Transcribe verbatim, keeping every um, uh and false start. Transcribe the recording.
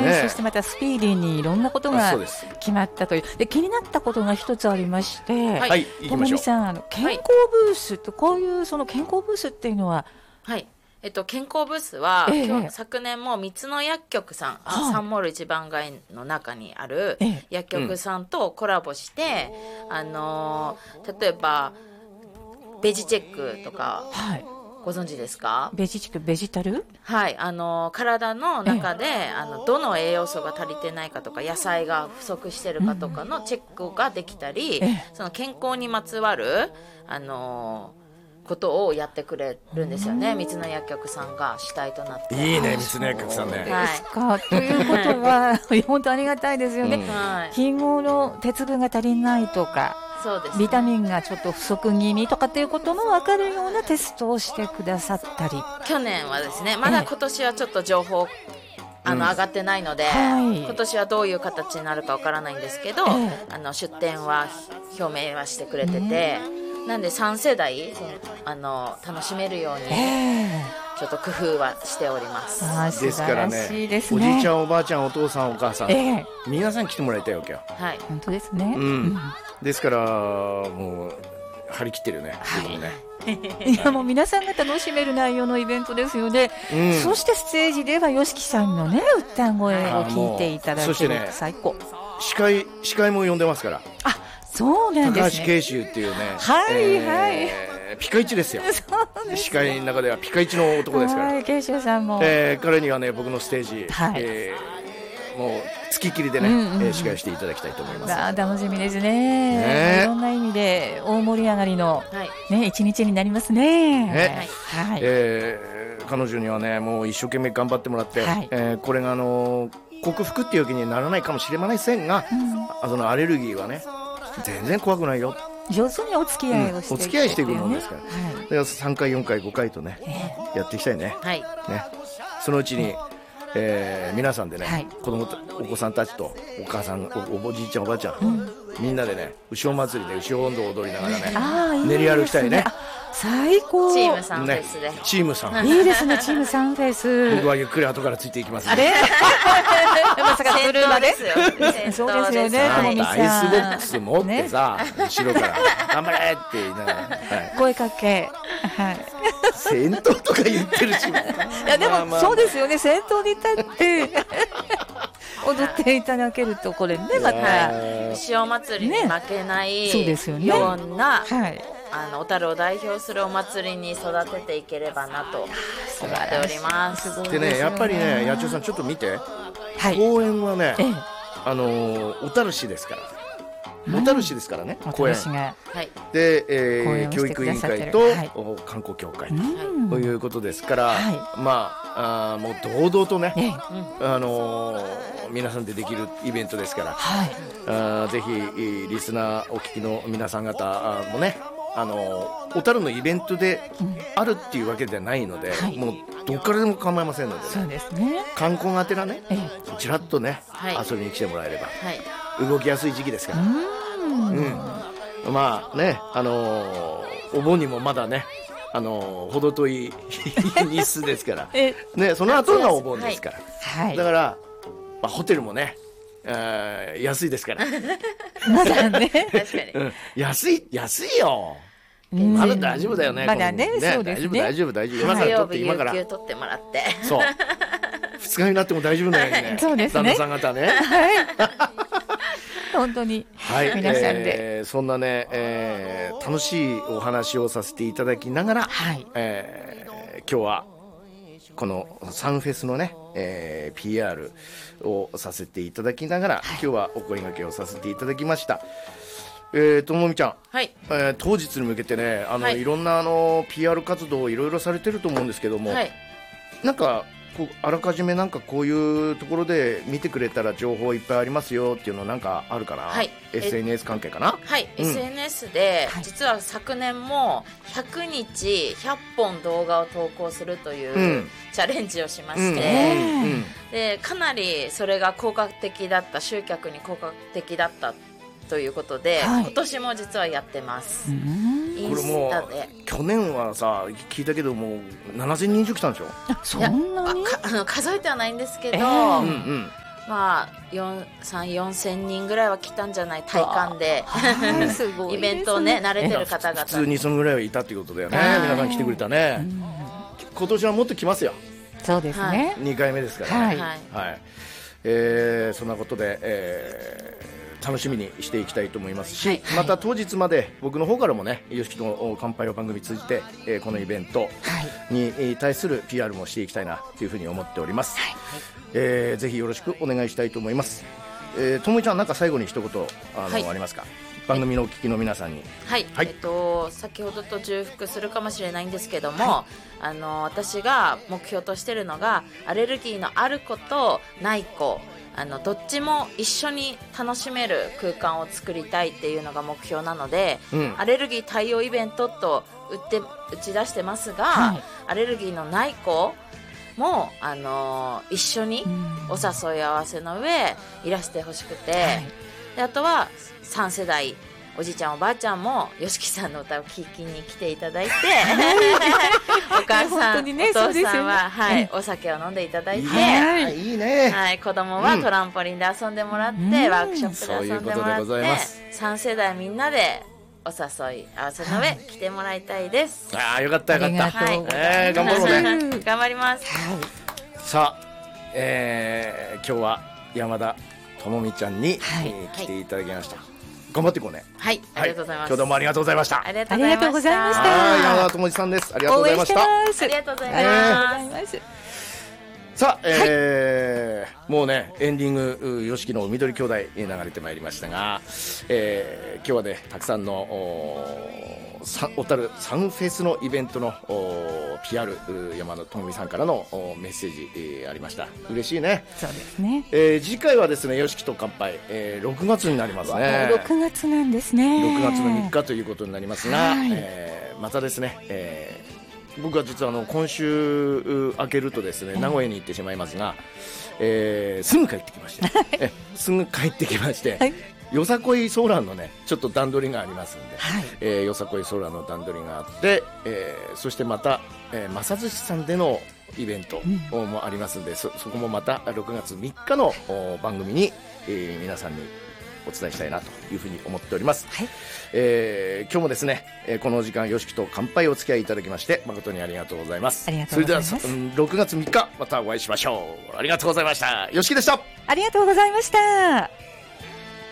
ね、そしてまたスピーディーにいろんなことが決まったという。で、気になったことが一つありまして、 はい、 ともみさん、あの健康ブースと、こういうその健康ブースっていうのは、 はい、えっと、健康ブースは、 ええ、 今日昨年も三つの薬局さん、はい、サンモール一番街の中にある薬局さんとコラボして、ええ、あの例えばベジチェックとか、はい、ご存知ですか？ ベジチェック、ベジタル、 はい、あの体の中で、ええ、あのどの栄養素が足りてないかとか野菜が不足してるかとかのチェックができたり、うん、その健康にまつわるあのことをやってくれるんですよね。三つの薬局さんが主体となって。 いいね、三つの薬局さんね。 はい、ですか。ということは本当ありがたいですよね、うん、はい、日頃鉄分が足りないとか、 そうですね、 ビタミンがちょっと不足気味とかっていうことも分かるようなテストをしてくださったり、 去年はですね、まだ今年はちょっと情報、ええ、あの上がってないので、はい、今年はどういう形になるかわからないんですけど、ええ、あの出店は表明はしてくれてて、ね、なんでさん世代そのあの楽しめるように、えー、ちょっと工夫はしております。 あ、 ですからね、おじいちゃんおばあちゃんお父さんお母さん、えー、皆さん来てもらいたいわけよ。 はい、 本当ですね、 うん、ですからもう張り切ってるよね、はい、 ねいや、もう皆さんが楽しめる内容のイベントですよね、うん、そしてステージでは YOSHIKI さんのね歌声を聞いていただける、そしてね、最高、 司会司会も呼んでますから。 あ、そうなんですね。 高橋慶州っていうね、 はい、えー、はい、ピカイチですよ。そうです、司会の中ではピカイチの男ですから。 はい、慶州さんも、 えー、彼にはね、僕のステージ、はい、えー、もう付きっきりでね、うんうんうん、司会していただきたいと思います。 あ、楽しみです ね, ね。いろんな意味で大盛り上がりの、はい、ね、一日になりますね。 ね、はい、えー、彼女にはね、もう一生懸命頑張ってもらって、はい、えー、これがあの克服っていうわけにはならないかもしれませんが、うん、そのアレルギーはね全然怖くないよ。 上手にお付き合いをして、 うん、お付き合いしていくものですから、はい、だからさんかいよんかいごかいとね、えー、やっていきたいね、はい、ね、そのうちに、えー、皆さんでね、はい、子供とお子さんたちとお母さん お, おじいちゃんおばあちゃん、うん、みんなでね牛尾祭りで牛尾音頭を踊りながらね、練り歩きたいね。 最高。 チームさんフェスで、 ね、チームさんいいですね。チームさんフェス、 僕はゆっくり後からついていきます、ね、 あれまさか車でそうですよね。 アイスボックス持ってさ、ね、後ろから頑張れって言いながら、はい、 声かけ、はい、 戦闘とか言ってるしいやでも、まあまあ、そうですよね。先頭に立って踊っていただけるとこれね、また牛尾祭りに負けない、ね、そうですよね、ような、はい、あの小樽を代表するお祭りに育てていければなと思っております。 でね、やっぱりね、八千代さんちょっと見て、はい、公演はね、ええ、あの小樽市ですから、小樽市ですからね、うん、公演で、えー、教育委員会と、はい、観光協会ということですから、はい、まあ、あもう堂々とね、ええ、あのー、皆さんでできるイベントですから、はい、あぜひリスナーお聞きの皆さん方もね、あの小樽のイベントであるっていうわけではないので、うん、もうどっからでも構いませんので、ね、 そうですね、 観光がてらね、ええ、ちらっとね、はい、遊びに来てもらえれば、はい、動きやすい時期ですから、うん、うん、まあね、あのー、お盆にもまだね、あのー、程遠い日数ですからね、その後がお盆ですから、はい、だから、まあ、ホテルもね、あ安いですからまだね確かに、 うん、安い安いよ、うん、まだ大丈夫だよね、 まだね、ね、そうですね、 大丈夫大丈夫大丈夫、今から取って今から有給取ってもらってそうふつかになっても大丈夫だよねそうですね、 旦那さん方ね、 はい本当に、はい、皆さんで、 えー、そんなね、えー、楽しいお話をさせていただきながら、はい、えー、今日はこのサンフェスのね、えー、ピーアール をさせていただきながら、はい、今日はお声掛けをさせていただきました。えー、ともみちゃん、はい、えー、当日に向けてね、あの、はい、いろんなあの ピーアール 活動をいろいろされてると思うんですけども、はい、なんかこうあらかじめなんかこういうところで見てくれたら情報いっぱいありますよっていうのなんかあるかな、はい、エスエヌエス 関係かな、 はい、うん、エスエヌエス で、はい、実は昨年もひゃくにちひゃっぽん動画を投稿するという、うん、チャレンジをしまして、うんうん、でかなりそれが効果的だった、集客に効果的だったということで、はい、今年も実はやってます。インスタで。 去年はさ聞いたけどもうななせんにん以上来たんでしょ。 そんなにあの数えてはないんですけど、えー、 うんうん、 まあ、さん、よんせんにんぐらいは来たんじゃない体感で、すごいイベントをね、慣れてる方々。 普通にそのぐらいはいたということだよね。皆さん来てくれたね。うん、今年はもっと来ますよ。 そうですね。 にかいめですからね。はい。はい。えー、そんなことで、えー、楽しみにしていきたいと思いますし、はい、また当日まで僕の方からもね、よしきの乾杯を番組通じて、えー、このイベントに対する ピーアール もしていきたいなというふうに思っております。はい、えー、ぜひよろしくお願いしたいと思います。えー、ともいちゃん、なんか最後に一言あの、はい、ありますか。番組のお聞きの皆さんに。 はい、はい、えっと、先ほどと重複するかもしれないんですけども、はい、あの私が目標としているのがアレルギーのある子とない子、あのどっちも一緒に楽しめる空間を作りたいっていうのが目標なので、うん、アレルギー対応イベントと打って打ち出してますが、はい、アレルギーのない子も、あのー、一緒にお誘い合わせの上いらしてほしくて、はい、であとはさん世代おじいちゃんおばあちゃんもよしきさんの歌を聴きに来ていただいてお母さん、ね、お父さんは、ね、はい、お酒を飲んでいただいて、 はい、いいね、 はい、子供はトランポリンで遊んでもらって、うん、ワークショップで遊んでもらって、さん世代みんなでお誘い合わせの上、はい、来てもらいたいです。 ああ、よかったよかった、はい、えー、頑張ろうね頑張ります、はい、 さあ、えー、今日は山田智美ちゃんに、はい、えー、来ていただきました、はい、頑張っていこうね。 はい、ありがとうございます。 今日どうもありがとうございました。 ありがとうございました。 はい、山田智美さんです。ありがとうございました。 ありがとうございます。 さあ、えーはい、もうねエンディングよしきの緑兄弟流れてまいりましたが、えー、今日はねたくさんの小樽サンフェスのイベントの ピーアール 山田智美さんからのメッセージ、えー、ありました。嬉しいね。 そうですね、 えー、次回はですねよしきと乾杯、えー、ろくがつになりますね。 ろくがつなんですね。 ろくがつのみっかということになりますが、はい、えー、またですね、えー僕は実はあの今週明けるとですね名古屋に行ってしまいますが、えー、すぐ帰ってきましてえすぐ帰ってきまして、はい、よさこいソーランのねちょっと段取りがありますんで、はい、えー、よさこいソーランの段取りがあって、えー、そしてまた、えー、正寿司さんでのイベントもありますんで、うん、そ, そこもまたろくがつみっかの番組に、えー、皆さんにお伝えしたいなというふうに思っております、はい、えー、今日もですね、えー、この時間よしきと乾杯お付き合いいただきまして誠にありがとうございます。 ありがとうございます。 それではろくがつみっかまたお会いしましょう。ありがとうございました。よしきでした。 ありがとうございました。